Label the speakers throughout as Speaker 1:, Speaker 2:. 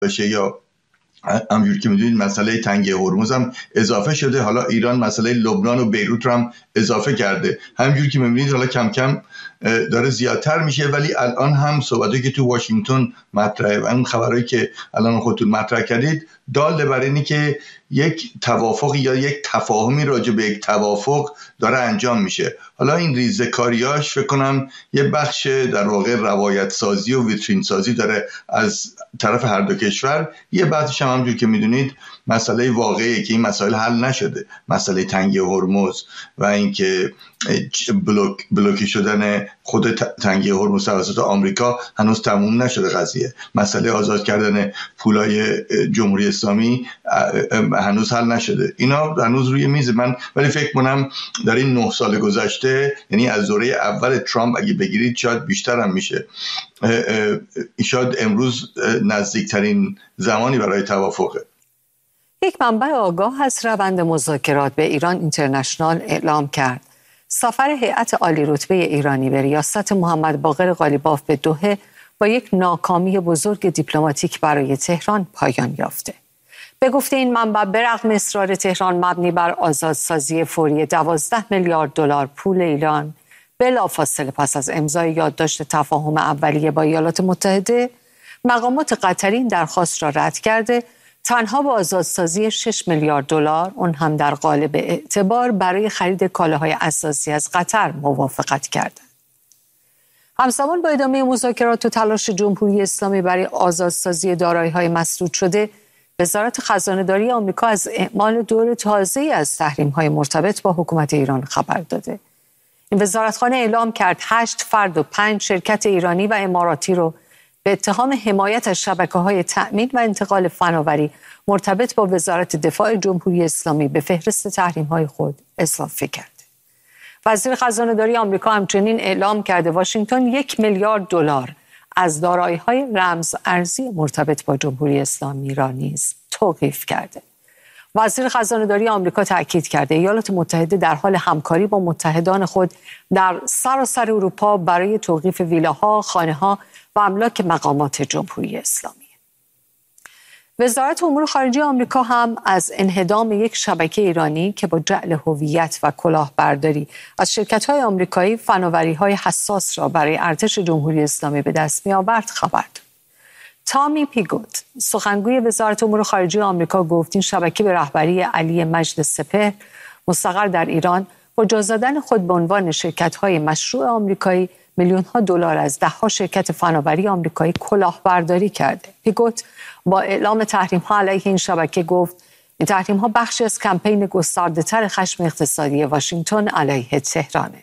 Speaker 1: بشه یا همونجوری که میدونید مسئله تنگه هرمز هم اضافه شده. حالا ایران مسئله لبنان و بیروت رو هم اضافه کرده. همونجوری که میبینید حالا کم کم داره زیادتر میشه، ولی الان هم صحبتی که تو واشنگتن مطرحه و اون خبرایی که الان خودتون مطرح کردید دال بر اینی که یک توافق یا یک تفاهمی راجع به یک توافق داره انجام میشه. حالا این ریزه‌کاریاش فکر کنم یه بخش در واقع روایت سازی و ویترین سازی داره از طرف هر دو کشور. یه بخشش هم همونجوری که میدونید مسئله واقعیه که این مسائل حل نشده، مسئله تنگی هرمز و اینکه بلوکی شدن خود تنگی هرمز توسط آمریکا هنوز تموم نشده قضیه. مسئله آزاد کردن پولای جمهوری اسلامی هنوز حل نشده. اینا هنوز روی میز من، ولی فکر کنم در این 9 سال گذشته، یعنی از دوره اول ترامپ اگه بگیرید شاید بیشتر هم میشه، شاید امروز نزدیکترین زمانی برای توافقه.
Speaker 2: یک منبع آگاه از روند مذاکرات به ایران اینترنشنال اعلام کرد سفر هیئت عالی رتبه ایرانی به ریاست محمد باقر قالیباف به دوحه با یک ناکامی بزرگ دیپلماتیک برای تهران پایان یافته. به گفته این منبع برغم اصرار تهران مبنی بر آزادسازی فوری 12 میلیارد دلار پول ایران بلافاصله پس از امضای یادداشت تفاهم اولیه با ایالات متحده، مقامات قطری این درخواست را رد کرده تنها با آزادسازی 6 میلیارد دلار، اون هم در قالب اعتبار برای خرید کالاهای اساسی از قطر موافقت کردند. همزمان با ادامه مذاکرات و تلاش جمهوری اسلامی برای آزادسازی دارایی‌های مسدود شده، وزارت خزانه‌داری آمریکا از اعمال دور تازه‌ای از تحریم‌های مرتبط با حکومت ایران خبر داده. این وزارتخانه اعلام کرد 8 فرد و 5 شرکت ایرانی و اماراتی رو به اتهام حمایت از شبکه‌های تأمین و انتقال فناوری مرتبط با وزارت دفاع جمهوری اسلامی به فهرست تحریم‌های خود اضافه کرد. وزیر خزانه‌داری آمریکا همچنین اعلام کرده واشنگتن 1 میلیارد دلار از دارایی‌های رمز ارزی مرتبط با جمهوری اسلامی را نیز توقیف کرده. وزیر خزانه‌داری آمریکا تأکید کرده ایالات متحده در حال همکاری با متحدان خود در سراسر اروپا برای توقیف ویلاها، خانه‌ها و املاک مقامات جمهوری اسلامی. وزارت امور خارجه آمریکا هم از انهدام یک شبکه ایرانی که با جعل هویت و کلاهبرداری از شرکت‌های آمریکایی فناوری‌های حساس را برای ارتش جمهوری اسلامی به دست می‌آورد خبر داد. تامی پیگوت، سخنگوی وزارت امور خارجه آمریکا، گفت این شبکه به رهبری علی مجد سپهر مستقر در ایران با جا زدن خود به عنوان شرکت‌های مشروع آمریکایی میلیون‌ها دلار از ده‌ها شرکت فناوری آمریکایی کلاهبرداری کرده. پیگوت با اعلام تحریم‌ها علیه این شبکه گفت این تحریم‌ها بخشی از کمپین گسترده‌تر خشم اقتصادی واشنگتن علیه تهرانه.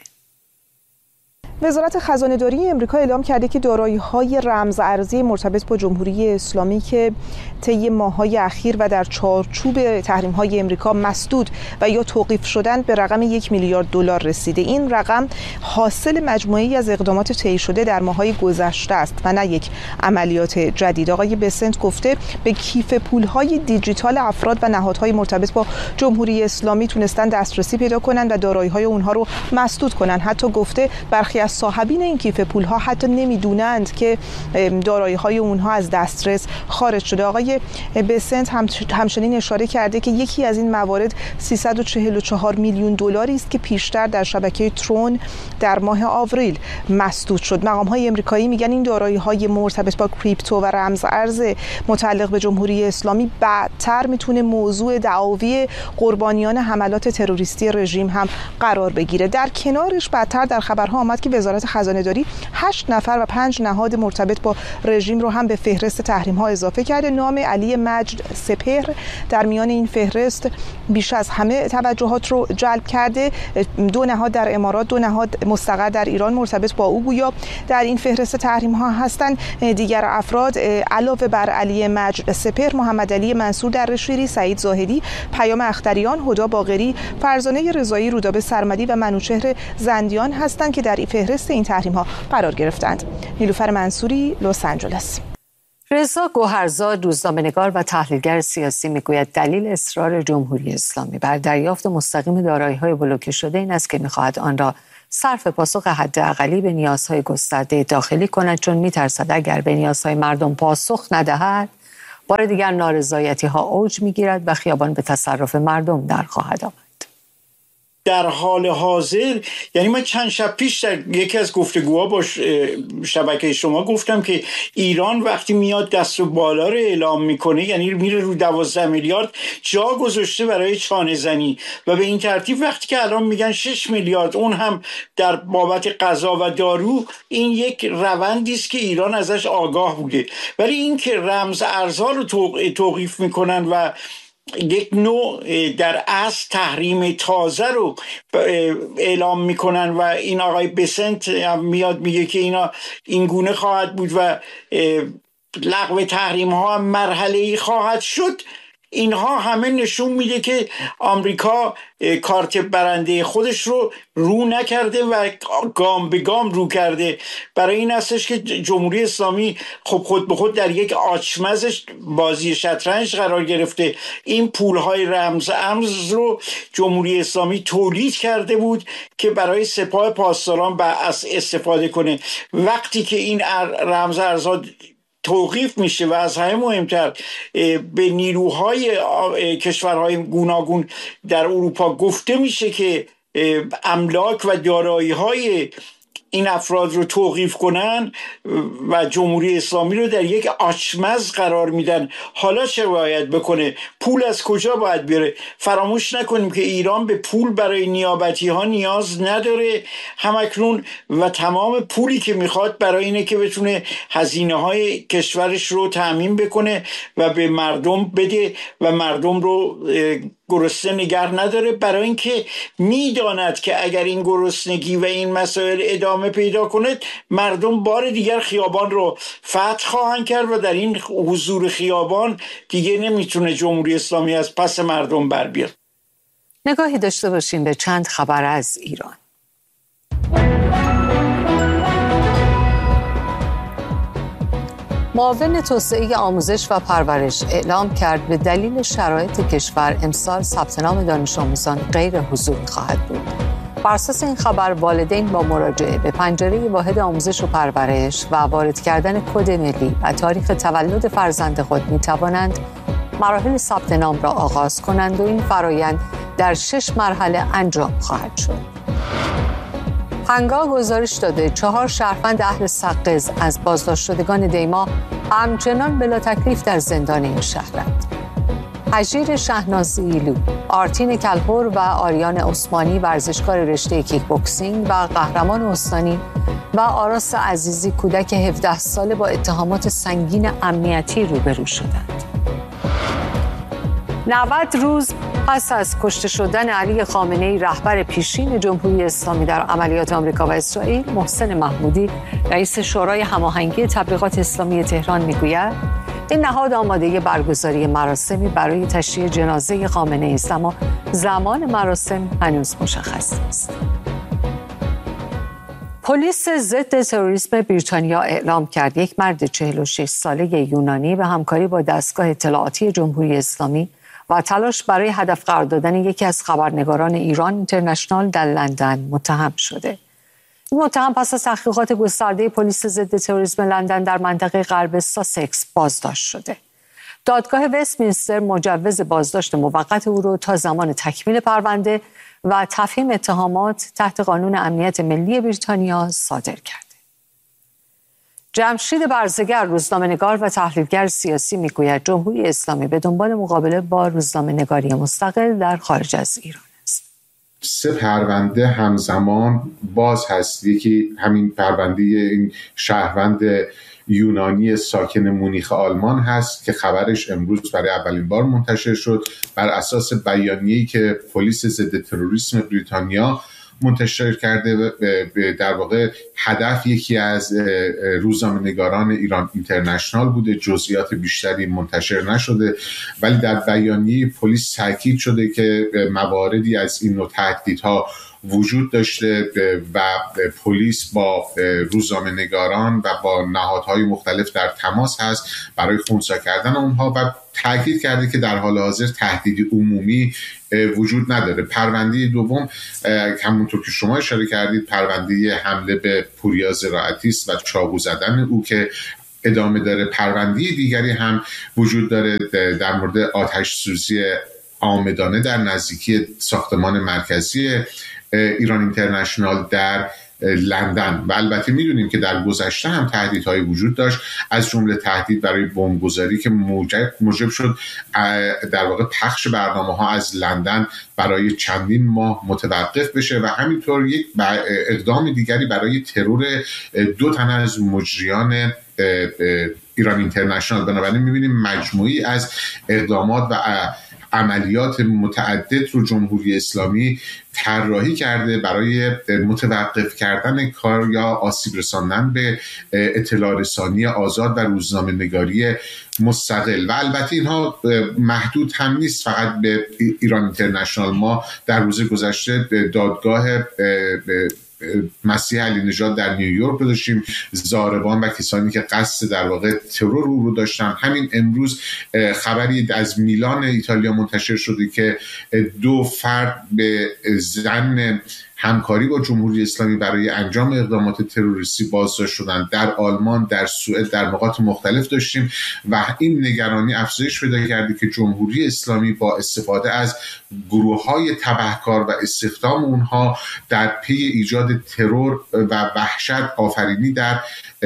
Speaker 3: وزارت خزانه‌داری امریکا اعلام کرده که دارایی‌های رمز ارزی مرتبط با جمهوری اسلامی که طی ماه‌های اخیر و در چارچوب تحریم‌های امریکا مسدود و یا توقیف شدند به رقم 1 میلیارد دلار رسیده. این رقم حاصل مجموعه‌ای از اقدامات طی شده در ماه‌های گذشته است و نه یک عملیات جدید. آقای بسنت گفته به کیف پول‌های دیجیتال افراد و نهادهای مرتبط با جمهوری اسلامی تونستن دسترسی پیدا کنند و دارایی‌های اونها رو مسدود کنند. حتی گفته برخی از صاحبین این کیف پول‌ها حتی نمی‌دونند که دارایی‌های اونها از دسترس خارج شده. آقای بسنت همچنین اشاره کرده که یکی از این موارد 344 میلیون دلاری است که پیشتر در شبکه ترون در ماه آوریل مسدود شد. مقام‌های آمریکایی میگن این دارایی‌های مرتبط با کریپتو و رمز ارز متعلق به جمهوری اسلامی بعدتر میتونه موضوع دعاوی قربانیان حملات تروریستی رژیم هم قرار بگیره. در کنارش بعدتر در خبرها آمد که وزارت خزانه‌داری 8 نفر و 5 نهاد مرتبط با رژیم رو هم به فهرست تحریم‌ها اضافه کرده. نام علی مجد سپهر در میان این فهرست بیش از همه توجهات رو جلب کرده. 2 نهاد در امارات، 2 نهاد مستقر در ایران مرتبط با او گویا در این فهرست تحریم‌ها هستند. دیگر افراد علاوه بر علی مجد سپهر، محمد علی منصور درشیری، سعید زاهدی، پیام اختریان، هدا باقری، فرزانه رضایی، رودابه سرمدی و منوچهر زندیان هستند که در فهرست این تحریم‌ها قرار گرفتند. نیلوفر منصوری، لس آنجلس.
Speaker 2: رضا گوهرزاد، روزنامه‌نگار و تحلیلگر سیاسی، میگوید دلیل اصرار جمهوری اسلامی بر دریافت مستقیم دارایی‌های بلوکه شده این است که می‌خواهد آن را صرف پاسخ حداقلی به نیازهای گسترده داخلی کند، چون می‌ترسد اگر به نیازهای مردم پاسخ ندهد بار دیگر نارضایتی‌ها اوج می‌گیرد و خیابان به تصرف مردم در خواهد آمد.
Speaker 4: در حال حاضر، یعنی من چند شب پیش در یکی از گفتگوها با شبکه شما گفتم که ایران وقتی میاد دست و بالا رو اعلام میکنه، یعنی میره رو 12 میلیارد جا گذاشته برای چانه زنی و به این ترتیب وقتی که الان میگن 6 میلیارد اون هم در بابت غذا و دارو، این یک روندی است که ایران ازش آگاه بوده. ولی این که رمز ارزها رو توقیف میکنن و یک نوع در اصل تحریم تازه رو اعلام میکنن و این آقای بسنت میاد میگه که اینا این گونه خواهد بود و لغو تحریم ها مرحله‌ای خواهد شد، اینها همه نشون میده که آمریکا کارت برنده خودش رو نکرده و گام به گام رو کرده. برای این هستش که جمهوری اسلامی خود به خود در یک آچمز بازی شطرنج قرار گرفته. این پولهای رمز ارز رو جمهوری اسلامی تولید کرده بود که برای سپاه پاسداران استفاده کنه. وقتی که این رمز ارزها توقیف میشه و از همه مهمتر به نیروهای کشورهای گوناگون در اروپا گفته میشه که املاک و دارایی‌های این افراد رو توقیف کنن و جمهوری اسلامی رو در یک آچمز قرار میدن. حالا چه باید بکنه؟ پول از کجا باید بیاره؟ فراموش نکنیم که ایران به پول برای نیابتی ها نیاز نداره همکنون و تمام پولی که میخواد برای اینه که بتونه هزینه های کشورش رو تأمین بکنه و به مردم بده و مردم رو گرسنه نگه نداره، برای اینکه میداند که اگر این گرسنگی و این مسائل ادامه پیدا کنه مردم بار دیگر خیابان رو فتح خواهند کرد و در این حضور خیابان دیگه نمیتونه جمهوری اسلامی از پس مردم بر بیاد.
Speaker 2: نگاهی داشته باشیم به چند خبر از ایران. معاون توسعه آموزش و پرورش اعلام کرد به دلیل شرایط کشور امسال ثبت نام دانش آموزان غیر حضوری خواهد بود. بر اساس این خبر والدین با مراجعه به پنجره واحد آموزش و پرورش و وارد کردن کد ملی و تاریخ تولد فرزند خود می توانند مراحل ثبت نام را آغاز کنند و این فرایند در 6 مرحله انجام خواهد شد. هنگا گزارش داده 4 شهروند اهل سقز از بازداشت شدگان دیما همچنان بلا تکلیف در زندان این شهرند. هجیر شهناز ایلو، آرتین کلهور و آریان عثمانی ورزشکار رشته کیک بوکسینگ و قهرمان استانی و آراس عزیزی کودک 17 ساله با اتهامات سنگین امنیتی روبرو شدند. 90 روز پس از کشته شدن علی خامنه‌ای رهبر پیشین جمهوری اسلامی در عملیات آمریکا و اسرائیل، محسن محمودی رئیس شورای هماهنگی تبلیغات اسلامی تهران میگوید این نهاد آماده برگزاری مراسمی برای تشییع جنازه خامنه‌ای است، اما زمان مراسم هنوز مشخص نیست. پلیس ضد تروریسم بریتانیا اعلام کرد یک مرد 46 ساله یونانی به همکاری با دستگاه اطلاعاتی جمهوری اسلامی و تلاش برای هدف قرار دادن یکی از خبرنگاران ایران اینترنشنال در لندن متهم شده. این متهم پس از تحقیقات گسترده پلیس ضد تروریسم لندن در منطقه غرب ساسکس بازداشت شده. دادگاه وستمینستر مجوز بازداشت موقت او را تا زمان تکمیل پرونده و تفهیم اتهامات تحت قانون امنیت ملی بریتانیا صادر کرده. جمشید برزگر، روزنامه‌نگار و تحلیلگر سیاسی میگوید جمهوری اسلامی به دنبال مقابله با روزنامه‌نگاری مستقل در خارج از ایران است.
Speaker 5: 3 پرونده همزمان باز هست. یکی همین پرونده این شهروند یونانی ساکن مونیخ آلمان هست که خبرش امروز برای اولین بار منتشر شد بر اساس بیانیه‌ای که پلیس ضد تروریسم بریتانیا منتشر کرده. در واقع هدف یکی از روزنامه‌نگاران ایران اینترنشنال بوده. جزئیات بیشتری منتشر نشده، ولی در بیانیه پلیس تاکید شده که مواردی از این نوع تهدیدها وجود داشته و پلیس با روزنامه‌نگاران و با نهادهای مختلف در تماس هست برای خنثی کردن اونها و تاکید کرده که در حال حاضر تهدیدی عمومی وجود نداره. پرونده دوم همونطور که شما اشاره کردید پرونده حمله به پوریا زراعتی است و چاقو زدن او که ادامه داره. پرونده دیگری هم وجود داره در مورد آتش سوزی عامدانه در نزدیکی ساختمان مرکزی ایران اینترنشنال در لندن. و البته میدونیم که در گذشته هم تهدیدهای وجود داشت، از جمله تهدید برای بمبگذاری که موجب شد در واقع پخش برنامه‌ها از لندن برای چندین ماه متوقف بشه و همینطور یک اقدام دیگری برای ترور 2 تن از مجریان ایران اینترنشنال. بنابراین میبینیم مجموعی از اقدامات و عملیات متعدد رو جمهوری اسلامی طراحی کرده برای متوقف کردن کار یا آسیب رساندن به اطلاع رسانی آزاد و روزنامه نگاری مستقل. و البته اینها محدود هم نیست فقط به ایران اینترنشنال. ما در روز گذشته دادگاه مسیح علی نژاد در نیویورک داشتیم، ضاربان و کسانی که قصد در واقع ترور رو داشتن. همین امروز خبری از میلان ایتالیا منتشر شده که 2 فرد به ظن همکاری با جمهوری اسلامی برای انجام اقدامات تروریستی بازداشت شدند. در آلمان، در سوئد، در نقاط مختلف داشتیم و این نگرانی افزایش پیدا کرده که جمهوری اسلامی با استفاده از گروه‌های تبهکار و استخدام اونها در پی ایجاد ترور و وحشت آفرینی در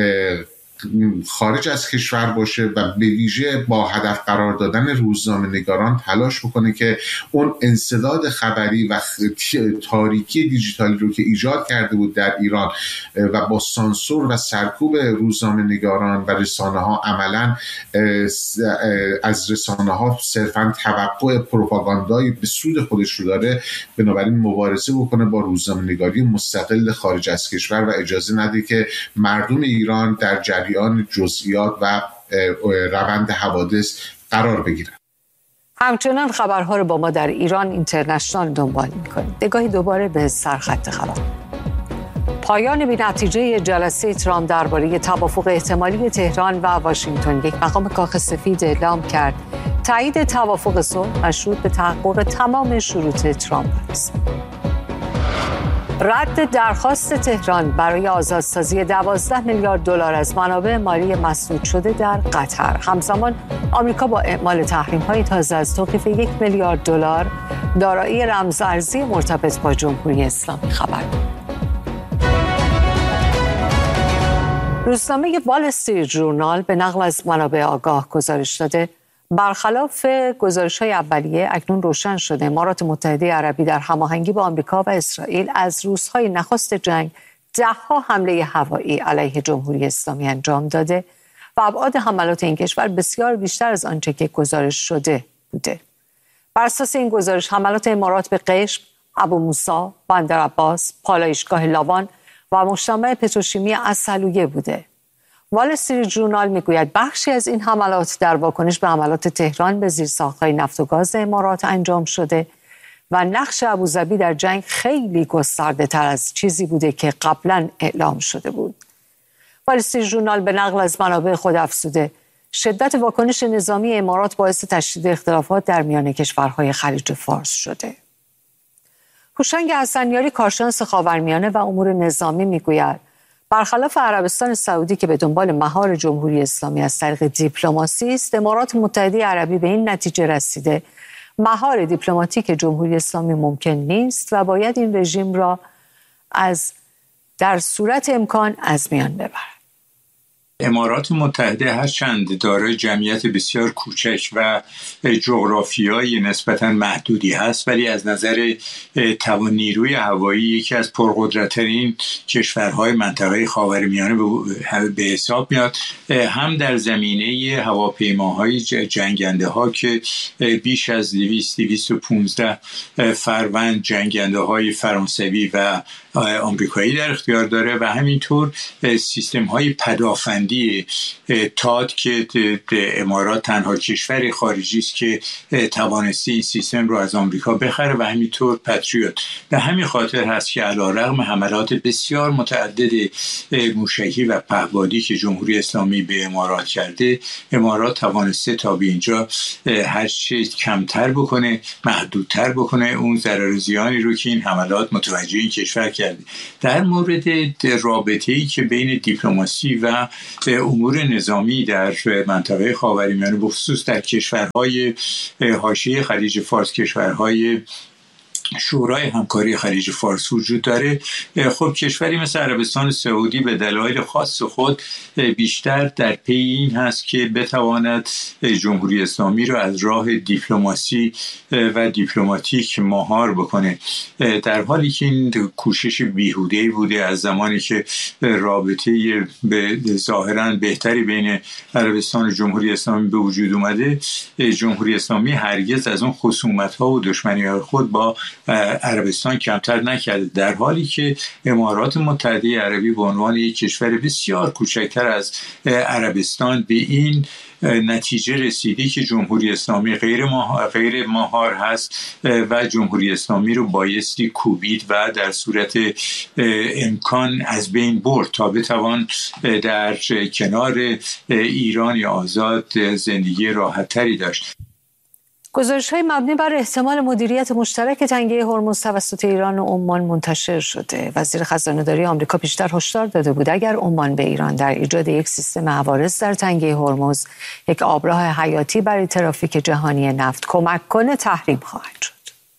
Speaker 5: خارج از کشور باشه و به ویژه با هدف قرار دادن روزنامه‌نگاران تلاش بکنه که اون انسداد خبری و تاریکی دیجیتالی رو که ایجاد کرده بود در ایران و با سانسور و سرکوب روزنامه‌نگاران و رسانه‌ها عملاً از رسانه‌ها صرفاً توقع پروپاگاندایی به سود خودش رو داره، بنابراین مبارزه بکنه با روزنامه‌نگاری مستقل خارج از کشور و اجازه نده که مردم ایران در جریان جزئیات و روند حوادث قرار بگیرن.
Speaker 2: همچنان خبرها رو با ما در ایران اینترنشنال دنبال می‌کنید. نگاهی دوباره به سرخط خبر. پایان بی‌نتیجه جلسه ترامپ درباره توافق احتمالی تهران و واشنگتن، یک مقام کاخ سفید اعلام کرد تایید توافق صلح مشروط به تحقق تمام شروط ترامپ است. رد درخواست تهران برای آزادسازی 12 میلیارد دلار از منابع مالی مسدود شده در قطر. همزمان آمریکا با اعمال تحریم‌های تازه از توقیف 1 میلیارد دلار دارایی رمزارزی مرتبط با جمهوری اسلامی خبر داد. روزنامه وال استریت ژورنال به نقل از منابع آگاه گزارش داده برخلاف گزارش‌های اولیه اکنون روشن شده امارات متحده عربی در هماهنگی با آمریکا و اسرائیل از روزهای نخست جنگ 10 حمله هوایی علیه جمهوری اسلامی انجام داده و ابعاد حملات این کشور بسیار بیشتر از آنچه که گزارش شده بوده. بر اساس این گزارش حملات امارات به قشم، ابو موسی، بندر عباس، پالایشگاه لاوان و مجتمع پتروشیمی عسلویه بوده. وال استریت ژورنال میگوید بخشی از این حملات در واکنش به حملات تهران به زیرساخت‌های نفت و گاز امارات انجام شده و نقش ابوظبی در جنگ خیلی گسترده‌تر از چیزی بوده که قبلا اعلام شده بود. وال استریت ژورنال به نقل از منابع خود افزوده شدت واکنش نظامی امارات باعث تشدید اختلافات در میان کشورهای خلیج فارس شده. هوشنگ حسنیاری کارشناس خاورمیانه و امور نظامی میگوید برخلاف عربستان سعودی که به دنبال مهار جمهوری اسلامی از طریق دیپلماسی است، امارات متحده عربی به این نتیجه رسیده مهار دیپلماتیک جمهوری اسلامی ممکن نیست و باید این رژیم را در صورت امکان از میان ببرد.
Speaker 6: امارات متحده هرچند دارای جمعیت بسیار کوچک و جغرافیایی نسبتاً محدودی هست، ولی از نظر نیروی هوایی یکی از پرقدرت‌ترین کشورهای منطقه خاورمیانه به حساب میاد. هم در زمینه هواپیماهای جنگنده ها که بیش از 215 فروند جنگنده های فرانسوی و آمریکایی در اختیار داره و همینطور سیستم های پدافندی تاد که امارات تنها کشور خارجی است که توانسته این سیستم رو از آمریکا بخره و همینطور پتریوت. به همین خاطر هست که علیرغم حملات بسیار متعدد موشکی و پهپادی که جمهوری اسلامی به امارات کرده، امارات توانسته تا به اینجا هر چیز کمتر بکنه، محدودتر بکنه اون ضرر و زیانی رو که این حملات متوجه این کشور کرده. در مورد رابطه‌ای که بین دیپلماسی و امور نظامی در منطقه خاورمیانه، بخصوص در کشورهای حاشیه خلیج فارس، کشورهای شورای همکاری خلیج فارس وجود داره. خب کشوری مثل عربستان سعودی به دلایل خاص خود بیشتر در پی این هست که بتواند جمهوری اسلامی را از راه دیپلماسی و دیپلماتیک مهار بکنه، در حالی که این کوشش بیهوده‌ای بوده از زمانی که رابطه ظاهراً بهتری بین عربستان و جمهوری اسلامی به وجود اومده. جمهوری اسلامی هرگز از اون خصومت‌ها و دشمنی‌های خود با عربستان کمتر نکرده، در حالی که امارات متحده عربی به عنوان یک کشور بسیار کوچکتر از عربستان به این نتیجه رسیدی که جمهوری اسلامی غیر مهار هست و جمهوری اسلامی رو بایستی کوبید و در صورت امکان از بین برد تا بتوان در کنار ایران آزاد زندگی راحت‌تری داشت.
Speaker 2: گزارش‌های مبنی بر احتمال مدیریت مشترک تنگه هرمز توسط ایران و عمان منتشر شده. وزیر خزانه‌داری آمریکا پیشتر هشدار داده بود اگر عمان به ایران در ایجاد یک سیستم عوارض در تنگه هرمز، یک آبراه حیاتی برای ترافیک جهانی نفت، کمک کنه، تحریم خواهد شد.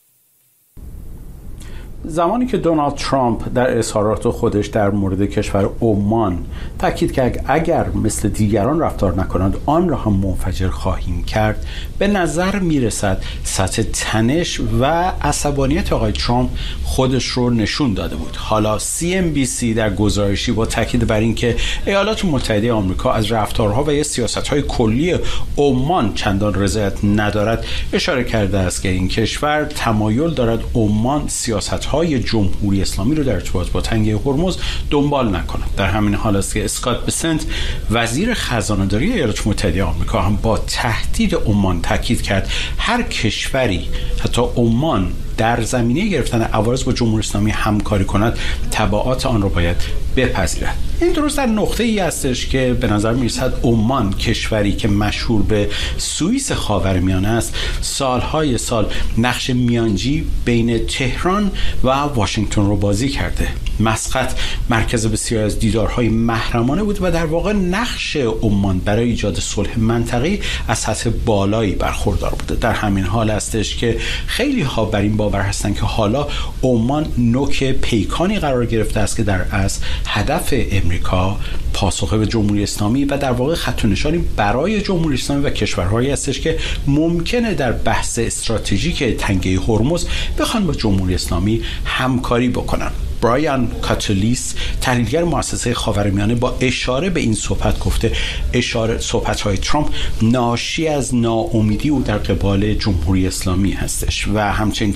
Speaker 7: زمانی که دونالد ترامپ در اظهارات خودش در مورد کشور عمان تاکید کرد اگر مثل دیگران رفتار نکنند آن را هم منفجر خواهیم کرد، به نظر میرسد سطح تنش و عصبانیت آقای ترامپ خودش رو نشون داده بود. حالا CNBC در گزارشی با تاکید بر اینکه ایالات متحده آمریکا از رفتارها و یا سیاست‌های کلی عمان چندان رضایت ندارد، اشاره کرده است که این کشور تمایل دارد عمان سیاست‌های جمهوری اسلامی رو در ارتباط با تنگه هرمز دنبال نکنه. در همین حال است که اسکات بسنت وزیر خزانه‌داری ایالات متحده آمریکا هم با تهدید عمان تاکید کرد هر کشوری حتی عمان در زمینه گرفتن عوارض با جمهوری اسلامی همکاری کند تبعات آن را باید بپذیرد. این درست در نقطه ای هستش که به نظر میرسد عمان، کشوری که مشهور به سوئیس خاورمیانه است، سالهای سال نقش میانجی بین تهران و واشنگتن رو بازی کرده. مسقط مرکز بسیاری از دیدارهای محرمانه بود و در واقع نقش عمان برای ایجاد صلح منطقه‌ای از سطح بالایی برخوردار بوده. در همین حال هستش که خیلی ها بر این باور هستند که حالا عمان نوک پیکانی قرار گرفته است که در اصل هدف امریکا پاسخ به جمهوری اسلامی و در واقع خط و نشانی برای جمهوری اسلامی و کشورهایی هستش که ممکنه در بحث استراتژیک تنگه هرمز بخوان با جمهوری اسلامی همکاری بکنن. برایان کاتولیس، تحلیلگر مؤسسه خاورمیانه، با اشاره به این صحبت گفته صحبت‌های ترامپ ناشی از ناامیدی او در قبال جمهوری اسلامی هستش و همچنین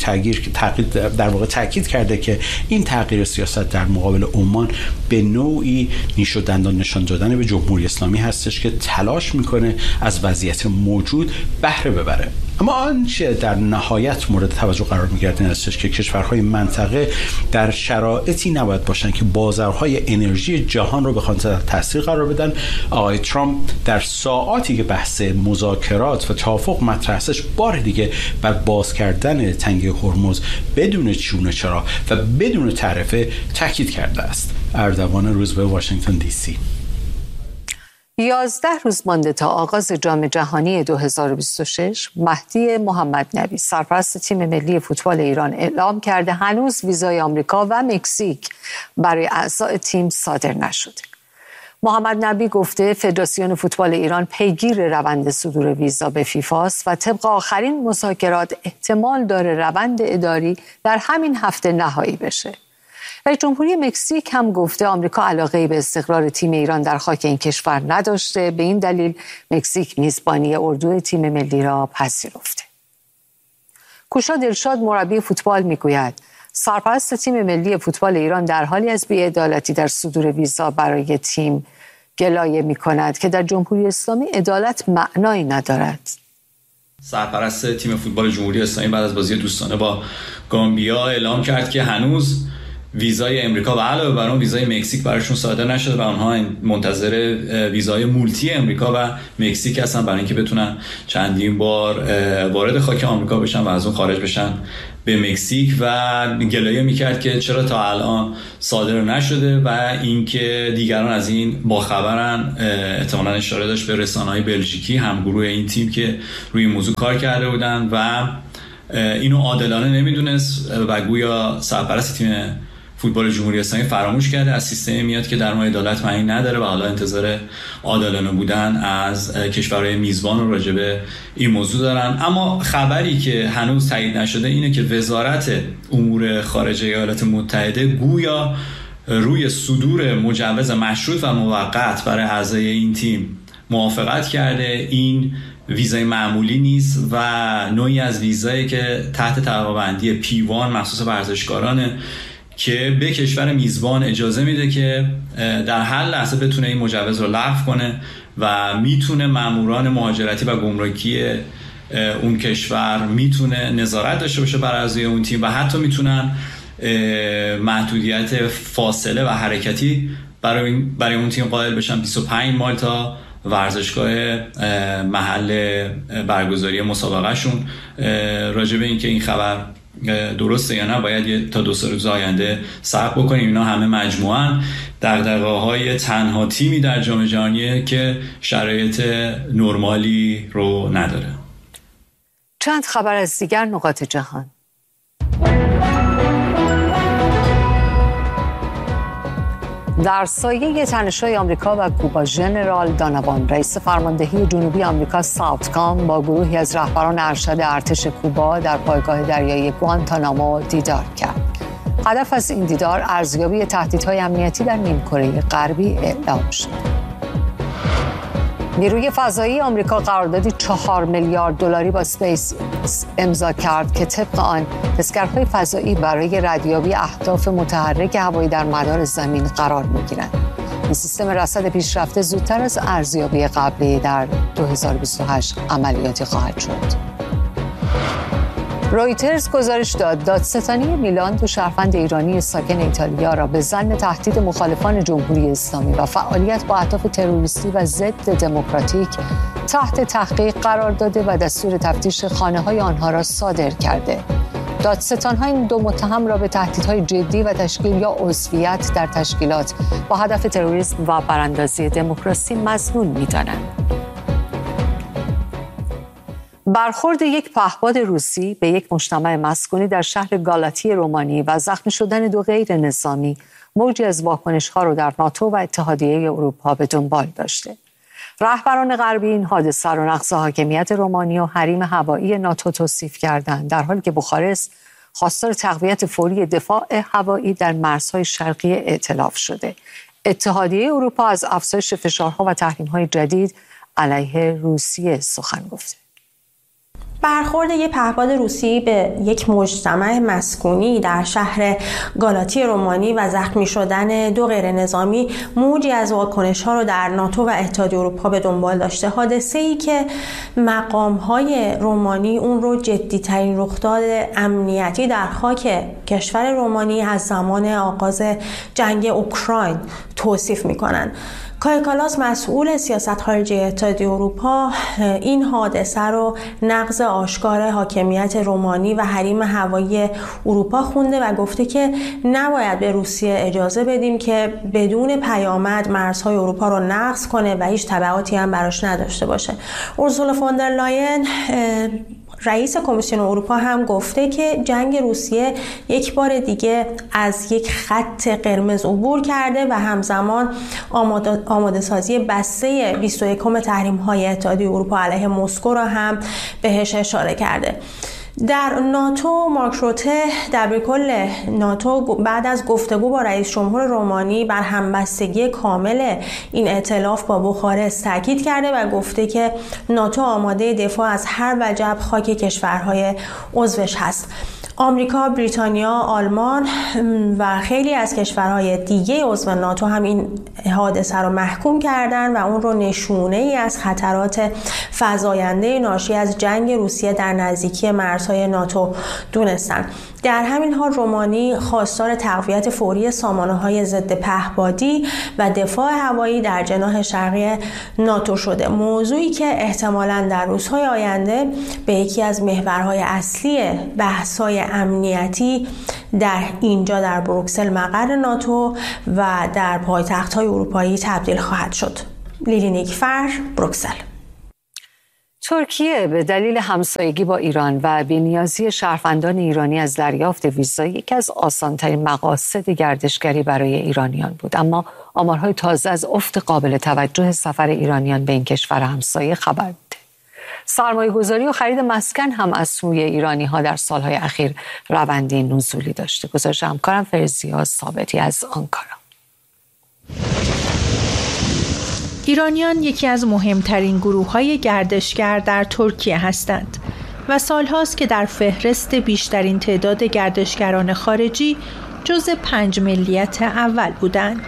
Speaker 7: در واقع تاکید کرده که این تغییر سیاست در مقابل عمان به نوعی نیش و دندان نشان دادن به جمهوری اسلامی هستش که تلاش میکنه از وضعیت موجود بهره ببره. اما آنچه در نهایت مورد توجه قرار می‌گیرد این است که کشورهای منطقه در شرایطی نباید باشند که بازارهای انرژی جهان رو بخوان تحت تاثیر قرار بدن. آقای ترامپ در ساعاتی که بحث مذاکرات و توافق مطرح هستش بار دیگه بر باز کردن تنگه هرمز بدون چون و چرا و بدون تعرفه تاکید کرده است. اردوان روزبه، واشنگتن دی سی.
Speaker 2: 11 روز مانده تا آغاز جام جهانی 2026، مهدی محمد نبی، سرپرست تیم ملی فوتبال ایران، اعلام کرده هنوز ویزای آمریکا و مکزیک برای اعضای تیم صادر نشده. محمد نبی گفته فدراسیون فوتبال ایران پیگیر روند صدور ویزا به فیفا است و طبق آخرین مذاکرات احتمال داره روند اداری در همین هفته نهایی بشه. رئیس جمهوری مکزیک هم گفته آمریکا علاقه‌ای به استقرار تیم ایران در خاک این کشور نداشته، به این دلیل مکزیک میزبانی اردو تیم ملی را پذیرفته. کوشا دلشاد، مربی فوتبال، میگوید سرپرست تیم ملی فوتبال ایران در حالی از بی‌عدالتی در صدور ویزا برای تیم گلایه می‌کند که در جمهوری اسلامی عدالت معنایی ندارد.
Speaker 8: سرپرست تیم فوتبال جمهوری اسلامی بعد از بازی دوستانه با گامبیا اعلام کرد که هنوز ویزای امریکا و علاوه بر اون ویزای مکزیک براشون صادر نشده و اونها منتظر ویزای مولتی امریکا و مکزیک هستن برای اینکه بتونن چندین بار وارد خاک آمریکا بشن و از اون خارج بشن به مکزیک و گلایه میکرد که چرا تا الان صادر نشده و اینکه دیگران از این باخبرن. احتمالاً اشاره داشت به رسانه‌های بلژیکی همگروه این تیم که روی این موضوع کار کرده بودن و اینو عادلانه نمیدونست و گویا سرپرست تیم فوتبال جمهوری اسلامی فراموش کرده. از سیستمی میاد که در مورد عدالت معنی نداره و حالا انتظار عادلانه بودن از کشورهای میزبان رو راجع به این موضوع دارن. اما خبری که هنوز تایید نشده اینه که وزارت امور خارجه ایالات متحده گویا روی صدور مجوز مشروط و موقت برای اعضای این تیم موافقت کرده. این ویزای معمولی نیست و نوعی از ویزایی که تحت طبقه‌بندی P1 مخصوص ورزشکارانه که به کشور میزبان اجازه میده که در هر لحظه بتونه این مجوز رو لغو کنه و میتونه ماموران مهاجرتی و گمرکی اون کشور میتونه نظارت داشته باشه بر اعضای اون تیم و حتی میتونن محدودیت فاصله و حرکتی برای اون تیم قائل بشن. 25 مایل تا ورزشگاه محل برگزاری مسابقهشون. راجع به اینکه این خبر درسته یا نه باید تا 2 روز آینده صبر بکنیم. اینا همه مجموعاً دغدغه‌های تنها تیمی در جام جهانی که شرایط نرمالی رو نداره.
Speaker 2: چند خبر از دیگر نقاط جهان. در سایه تنش‌های آمریکا و کوبا، ژنرال دانوان رئیس فرماندهی جنوبی آمریکا ساوتکام با گروهی از رهبران ارشد ارتش کوبا در پایگاه دریایی گوانتانامو دیدار کرد. هدف از این دیدار ارزیابی تهدیدهای امنیتی در نیمکره غربی اعلام شد. نیروی فضایی آمریکا قراردادی 4 میلیارد دلاری با اسپیس امضا کرد که طبق آن حسگرهای فضایی برای ردیابی اهداف متحرک هوایی در مدار زمین قرار می‌گیرند. این سیستم رصد پیشرفته زودتر از ارزیابی قبلی در 2028 عملیاتی خواهد شد. رویترز گزارش داد دادستانی میلان 2 شهروند ایرانی ساکن ایتالیا را به ظن تهدید مخالفان جمهوری اسلامی و فعالیت با اهداف تروریستی و ضد دموکراتیک تحت تحقیق قرار داده و دستور تفتیش خانه‌های آنها را صادر کرده. دادستان‌ها این 2 متهم را به تهدیدهای جدی و تشکیل یا عضویت در تشکیلات با هدف تروریسم و براندازی دموکراسی مظنون می‌دانند. برخورد یک پهپاد روسی به یک مجتمع مسکونی در شهر گالاتی رومانی و زخمی شدن 2 غیر نظامی موجی از واکنش‌ها را در ناتو و اتحادیه اروپا به دنبال داشته. رهبران غربی این حادثه را نقض حاکمیت رومانی و حریم هوایی ناتو توصیف کردند، در حالی که بوخارست خواستار تقویت فوری دفاع هوایی در مرزهای شرقی ائتلاف شده. اتحادیه اروپا از افزایش فشارها و تحریم‌های جدید علیه روسیه سخن گفته.
Speaker 9: برخورد یک پهپاد روسی به یک مجتمع مسکونی در شهر گالاتی رومانی و زخمی شدن 2 غیر نظامی موجی از واکنش‌ها رو در ناتو و اتحادیه اروپا به دنبال داشته. حادثه‌ای که مقام‌های رومانی اون رو جدی‌ترین رخداد امنیتی در خاک کشور رومانی از زمان آغاز جنگ اوکراین توصیف می‌کنند. کایا کالاس مسئول سیاست خارجی اتحادیه اروپا این حادثه رو نقض آشکار حاکمیت رومانی و حریم هوایی اروپا خونده و گفته که نباید به روسیه اجازه بدیم که بدون پیامد مرزهای اروپا رو نقض کنه و هیچ تبعاتی هم براش نداشته باشه. اورسولا فون در لاین رئیس کمیسیون اروپا هم گفته که جنگ روسیه یک بار دیگه از یک خط قرمز عبور کرده و همزمان آماده سازی بسته 21 تحریم‌های اتحادیه اروپا علیه مسکو را هم بهش اشاره کرده. در ناتو مارک روته دبیرکل ناتو بعد از گفتگو با رئیس جمهور رومانی بر همبستگی کامل این ائتلاف با بوخارست تاکید کرده و گفته که ناتو آماده دفاع از هر وجب خاک کشورهای عضوش هست. آمریکا، بریتانیا، آلمان و خیلی از کشورهای دیگه عضو ناتو هم این حادثه رو محکوم کردن و اون رو نشونه ای از خطرات فزاینده ناشی از جنگ روسیه در نزدیکی مرزهای ناتو دونستن. در همین حال رومانی خواستار تقویت فوری سامانه‌های ضد پهپادی و دفاع هوایی در جناح شرقی ناتو شده، موضوعی که احتمالاً در روزهای آینده به یکی از محورهای اصلی بحث‌های امنیتی در اینجا در بروکسل مقر ناتو و در پایتخت‌های اروپایی تبدیل خواهد شد. لیلی نیکفر، بروکسل.
Speaker 2: ترکیه به دلیل همسایگی با ایران و بی‌نیازی شهروندان ایرانی از دریافت ویزا یکی از آسان‌ترین مقاصد گردشگری برای ایرانیان بود، اما آمارهای تازه از افت قابل توجه سفر ایرانیان به این کشور همسایه خبر میده. سرمایه‌گذاری و خرید مسکن هم از سوی ایرانی‌ها در سالهای اخیر روندی نزولی داشته. گزارش همکارم فرزیا ثابتی از آنکارا.
Speaker 10: ایرانیان یکی از مهمترین گروه‌های گردشگر در ترکیه هستند و سالهاست که در فهرست بیشترین تعداد گردشگران خارجی جزو 5 ملیت اول بودند.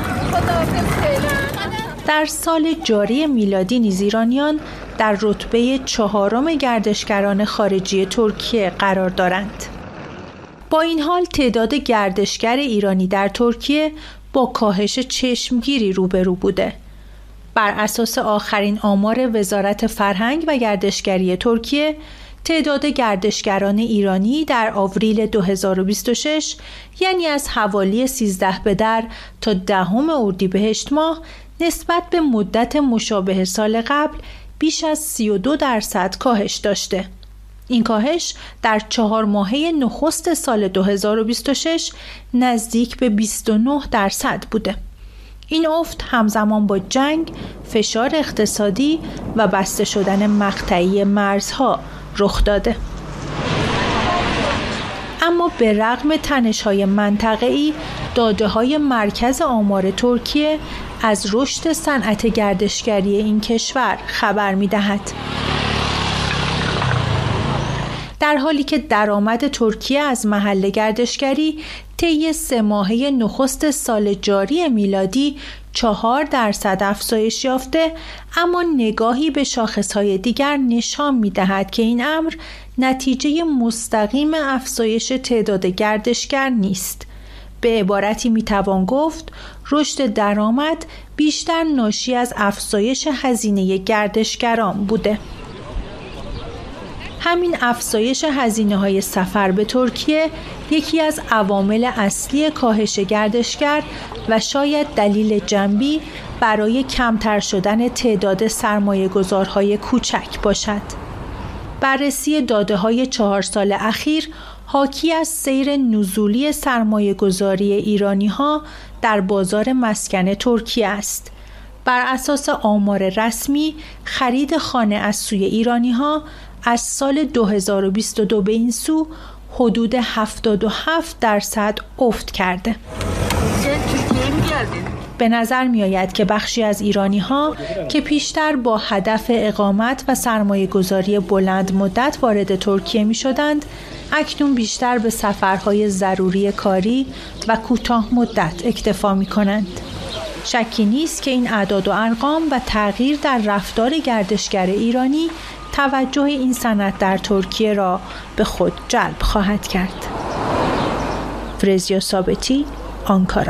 Speaker 10: در سال جاری میلادی نیز ایرانیان در رتبه 4 گردشگران خارجی ترکیه قرار دارند. با این حال تعداد گردشگر ایرانی در ترکیه با کاهش چشمگیری روبرو بوده. بر اساس آخرین آمار وزارت فرهنگ و گردشگری ترکیه، تعداد گردشگران ایرانی در آوریل 2026 یعنی از حوالی 13 بدر تا 10 اردیبهشت ماه نسبت به مدت مشابه سال قبل بیش از 32% کاهش داشته. این کاهش در 4 ماهه نخست سال 2026 نزدیک به 29% بوده. این افت همزمان با جنگ، فشار اقتصادی و بسته شدن مقطعی مرزها رخ داده. اما به رغم تنش‌های منطقه‌ای، داده‌های مرکز آمار ترکیه از رشد صنعت گردشگری این کشور خبر می‌دهد. در حالی که درآمد ترکیه از محل گردشگری طی 3 ماهه نخست سال جاری میلادی 4% افزایش یافته، اما نگاهی به شاخص‌های دیگر نشان می‌دهد که این امر نتیجه مستقیم افزایش تعداد گردشگر نیست. به عبارتی میتوان گفت رشد درآمد بیشتر ناشی از افزایش هزینه گردشگران بوده. همین افزایش هزینه‌های سفر به ترکیه یکی از عوامل اصلی کاهش گردشگر و شاید دلیل جنبی برای کمتر شدن تعداد سرمایه‌گذارهای کوچک باشد. بررسی داده‌های 4 سال اخیر حاکی از سیر نزولی سرمایه‌گذاری ایرانی‌ها در بازار مسکن ترکیه است. بر اساس آمار رسمی، خرید خانه از سوی ایرانی‌ها از سال 2022 به این سو حدود 77% افت کرده. به نظر می آید که بخشی از ایرانی‌ها که پیشتر با هدف اقامت و سرمایه‌گذاری بلند مدت وارد ترکیه می شدند، اکنون بیشتر به سفرهای ضروری کاری و کوتاه مدت اکتفا می کنند. شکی نیست که این اعداد و ارقام و تغییر در رفتار گردشگر ایرانی توجه این صنعت در ترکیه را به خود جلب خواهد کرد. فرزیا ثابتی، آنکارا.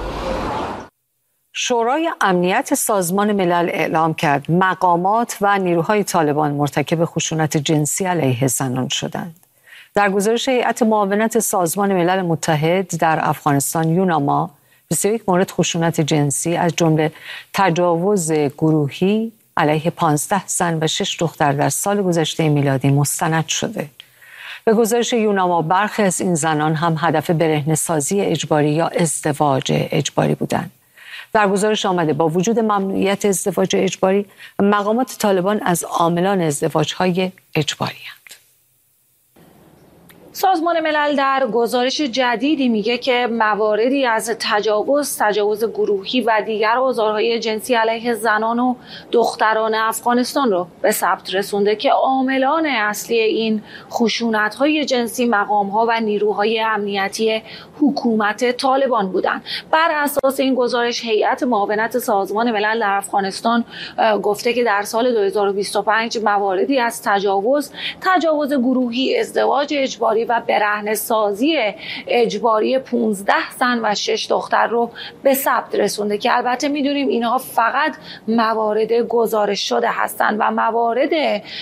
Speaker 2: شورای امنیت سازمان ملل اعلام کرد مقامات و نیروهای طالبان مرتکب خشونت جنسی علیه زنان شدند. در گزارش هیئت معاونت سازمان ملل متحد در افغانستان یوناما، 21 مورد خشونت جنسی از جمله تجاوز گروهی علیه 15 زن و 6 دختر در سال گذشته میلادی مستند شده. به گزارش یوناما برخی از این زنان هم هدف برهنه‌سازی اجباری یا ازدواج اجباری بودند. در گزارش آمده با وجود ممنوعیت ازدواج اجباری، مقامات طالبان از عاملان ازدواج‌های اجباری هستند.
Speaker 11: سازمان ملل در گزارش جدیدی میگه که مواردی از تجاوز گروهی و دیگر آزارهای جنسی علیه زنان و دختران افغانستان رو به ثبت رسونده که عاملان اصلی این خشونت‌های جنسی مقام‌ها و نیروهای امنیتی حکومت طالبان بودند. بر اساس این گزارش هیئت معاونت سازمان ملل در افغانستان گفته که در سال 2025 مواردی از تجاوز گروهی، ازدواج اجباری و برهنه‌سازی اجباری 15 زن و 6 دختر رو به ثبت رسونده که البته میدونیم اینها فقط موارد گزارش شده هستند و موارد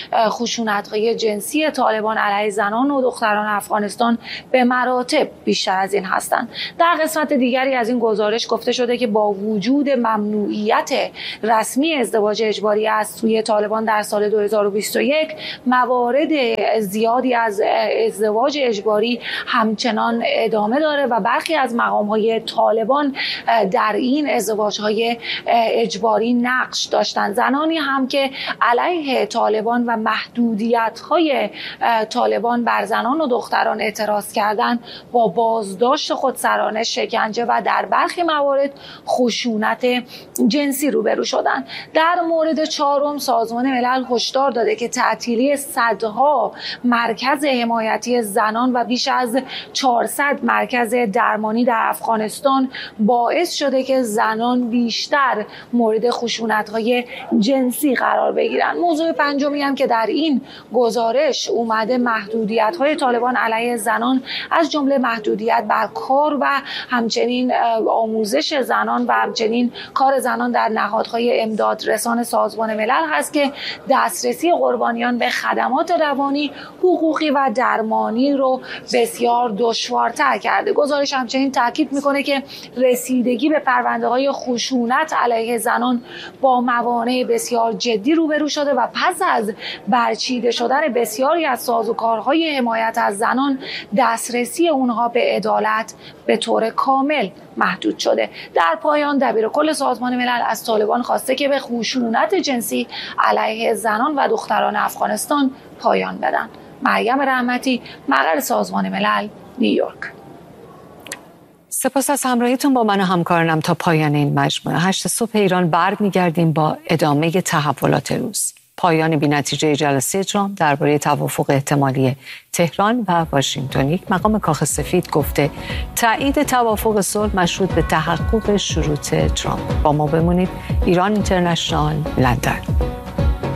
Speaker 11: خشونت‌های جنسی طالبان علیه زنان و دختران افغانستان به مراتب بیشتر از این هستند. در قسمت دیگری از این گزارش گفته شده که با وجود ممنوعیت رسمی ازدواج اجباری از سوی طالبان در سال 2021 موارد زیادی از ازدواج اجباری همچنان ادامه داره و برخی از مقام‌های طالبان در این ازدواج‌های اجباری نقش داشتند. زنانی هم که علیه طالبان و محدودیت‌های طالبان بر زنان و دختران اعتراض کردند با بازداشت خودسرانه، شکنجه و در برخی موارد خشونت جنسی روبرو شدند. در مورد چهارم سازمان ملل هشدار داده که تعطیلی صدها مرکز حمایتی زنان و بیش از 400 مرکز درمانی در افغانستان باعث شده که زنان بیشتر مورد خشونت‌های جنسی قرار بگیرند. موضوع پنجمی هم که در این گزارش اومده محدودیت‌های طالبان علیه زنان از جمله محدودیت بر کار و همچنین آموزش زنان و همچنین کار زنان در نهادهای امدادرسان سازمان ملل هست که دسترسی قربانیان به خدمات روانی، حقوقی و درمانی رو بسیار دشوارتر کرده. گزارش همچنین تاکید میکنه که رسیدگی به پرونده‌های خشونت علیه زنان با موانع بسیار جدی روبرو شده و پس از برچیده شدن بسیاری از سازوکارهای حمایت از زنان دسترسی اونها به عدالت به طور کامل محدود شده. در پایان دبیرکل سازمان ملل از طالبان خواسته که به خشونت جنسی علیه زنان و دختران افغانستان پایان بدن. مریم رحمتی، مقر سازمان ملل، نیویورک.
Speaker 2: سپاس از همراهیتون با من و همکارانم تا پایان این مجموعه. 8 صبح ایران برمیگردیم با ادامه تحولات روز. پایان بی‌نتیجه جلسه ترامپ درباره توافق احتمالی تهران و واشنگتن. یک مقام کاخ سفید گفته تایید توافق صلح مشروط به تحقق شروط ترامپ. با ما بمونید. ایران اینترنشنال، لندن.